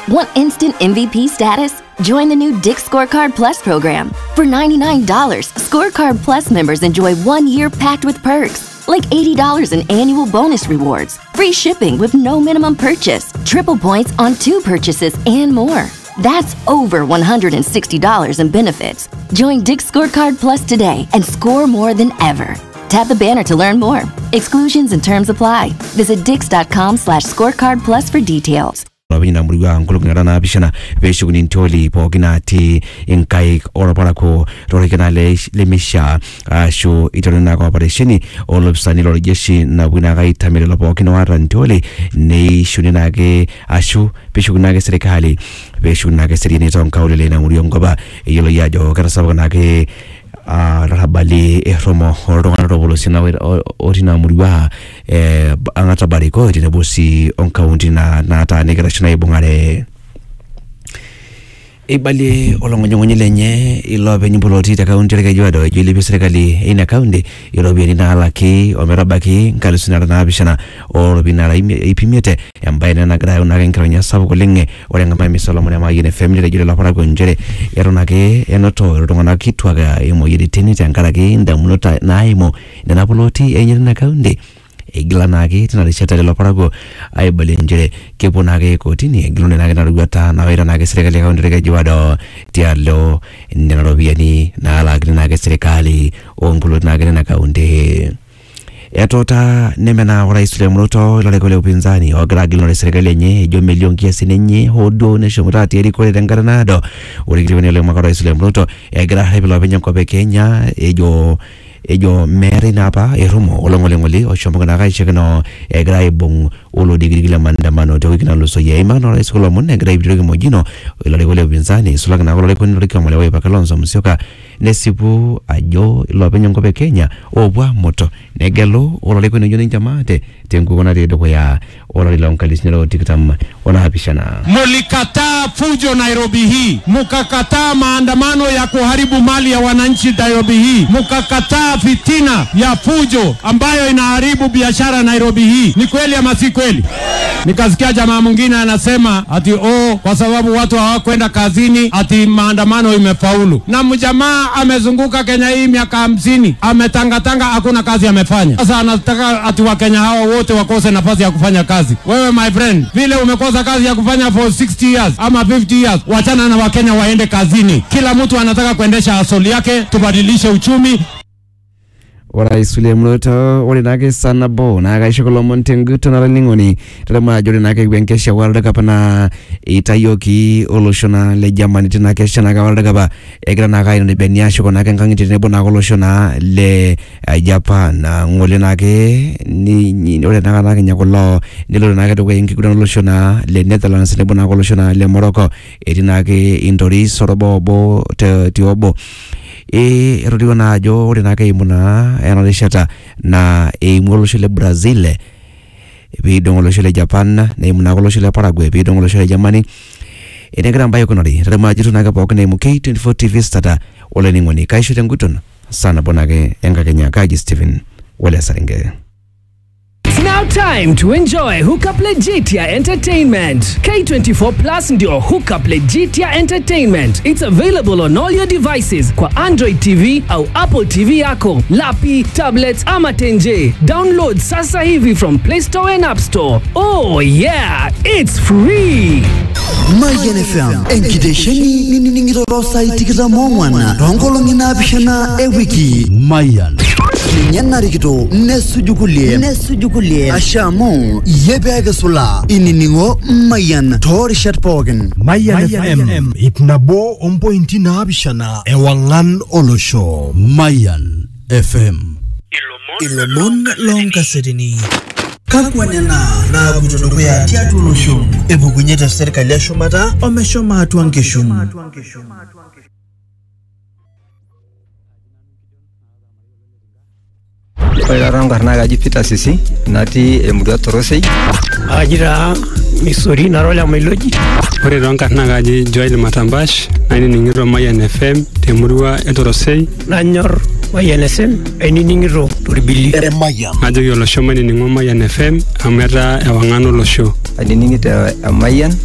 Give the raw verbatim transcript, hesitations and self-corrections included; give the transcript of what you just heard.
Want instant M V P status? Join the new Dick's Scorecard Plus program. For ninety-nine dollars, Scorecard Plus members enjoy one year packed with perks, like eighty dollars in annual bonus rewards, free shipping with no minimum purchase, triple points on two purchases, and more. That's over one hundred sixty dollars in benefits. Join Dick's Scorecard Plus today and score more than ever. Tap the banner to learn more. Exclusions and terms apply. Visit dix.com slash scorecard plus for details. Wabina muriwa ngulungana na bishana veshu nintoli poginati inkai oraparako rorekana le lemisha shu itorena ko operation olopsani lojeshi na buna ga itamele lo pokino warantoli nei shuninage ashu bishugunage serikali veshu nage serine tonkaulele na muriongoba yelo yajo karasabonage a rabali ehromo ordongana revolution orina muriwa eh angata bariko ine bosi on county na na ta negration ibungare ibali olongonyongonye lenye ilobe nyimboloti ta county reke jwado jili biserikali ina county ilobe ni alaki omerabaki ngalusina na bishana orobina ipimete ambaye na gra una ngironya sabu kolenge orenga mai misolo ya mayine family rejule la para gonjere eronake enoto rongana kitwaga imo yidi teni tangarage ndamunota naimo na poloti enye na county iglanage tunalishata lo parago ay balenjere keponage kotini glone nage na rugata na wera nage serikali ka ndrege jiwado tialo ndinarobiani na ala nage serikali ongulo nage na kaunde etota nemena rais William Ruto lolekole upinzani ogragilo le serikali yenye jo milioni kiasi nenye hodo ne shomurati eri kole dangaranado ulikiribene le makaro rais William Ruto egra hebelo benyo ko Kenya ejo ejo mere napa erumo olongole ngoli oshomboga na gaishe kano egra ibung olo digirigila mandamano te wikina luso yema no rais William Ruto egra ibirigi mojino lolekole upinzani sulaga na lolekole koni lolekole mole wa Kalonzo Musyoka nesibu ajo lo benyo ko Kenya obwa moto negelo ololekole no joni jamate tengu kona redo ko ya ololila onkalisnero tikitam ona hapishana mulikataa fujo Nairobi hii, mukakataa maandamano ya kuharibu mali ya wananchi Nairobi hii, mukakataa fitina ya fujo ambayo inaharibu biashara Nairobi hii. Ni kweli ama si kweli? Nikasikia jamaa mwingine anasema ati oh kwa sababu watu hawakwenda kazini ati maandamano imefaulu. Na mjamaa amezunguka Kenya hii miaka hamsini, ametangatanga hakuna kazi amefanya. Sasa anataka ati wa Kenya hao wote wakose nafasi ya kufanya kazi. Wewe my friend, vile umekosa kazi ya kufanya for sixty years ama fifty years, wachana na Wakenya waende kazini. Kila mtu anataka kuendesha asoli yake, tubadilishe uchumi. Rais William Ruto wale nake sana bo na gaisha kolomo ntenguto na lingoni tama jore nake benkesha World Cup na itayoki oloshona le Germany tina kesha na World Cup egra na gaino ni beniasho kona kangiti ne bona oloshona le Japan na ngole nake ni wale naka nake nyakolo nilo nake to wengi kuna oloshona le Netherlands ne bona oloshona le Morocco etinake indori sorobo bo te tiobo e rodiwa na jo rina kai muna analishata na e ngolo shele Brazil bi dongolo shele Japan na muna ngolo shele Paraguay bi dongolo shele Germany ene gran bayo konori rema jitu naga pokne mu K twenty-four T V stata ole ningoni kai shute ngutun sana bonage enga Kenya kaji Stephen wala sarenge. It's now time to enjoy Hookup Legitia Entertainment. K twenty-four Plus ndio Hookup Legitia Entertainment. It's available on all your devices kwa Android T V au Apple T V yako, lapi, tablets ama tenje. Download sasa hivi from Play Store and App Store. Oh yeah, it's free. Mayan F M enkidesheni nini ningiro sai tikira mongwana rongolo ngina bishana e wiki Mayan nyana rikito nesujukulie nesujukulie ashamo yebega sula ininingo Mayan torishat pogen Mayan F M itnabo ompointi na bishana e wangan olosho Mayan F M Ilomon longa sedini kakwanena na kutodokwea tiatu olosho ebukunyeta serikali ya Shumata omeshoma atuankeshum Oira rangar na gaji pita sisi nati emudua torosei ajira misori na rola meloji ore rangar na gaji Joel Matambash nani ningiro Mayan F M temurua etorosei nanyor Mayan F M eni ningiro turbili ere Mayan ajo yolo shomani ningo Mayan F M ameta ewangano lo show adi ningite Mayan